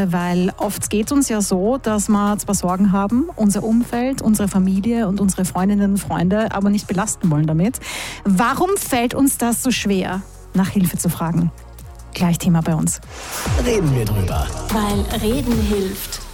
weil oft geht uns ja so, dass wir zwar Sorgen haben, unser Umfeld, unsere Familie und unsere Freundinnen und Freunde aber nicht belasten wollen damit. Warum fällt uns das so schwer, nach Hilfe zu fragen? Gleich Thema bei uns. Reden wir drüber. Weil Reden hilft.